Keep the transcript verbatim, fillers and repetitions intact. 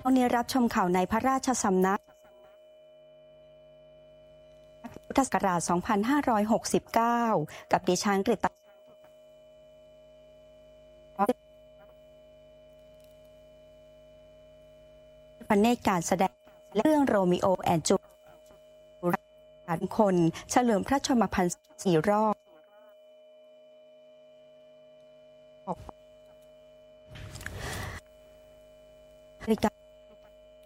วันนี้รับชมข่าวในพระราชสำนักพุทธศักราช สองพันห้าร้อยหกสิบเก้า กับดิฉันกฤตพันเนตรการแสดงเรื่องโรมิโอแอนด์จูเลียตคนเฉลิมพระชนมพรรษาสี่รอบ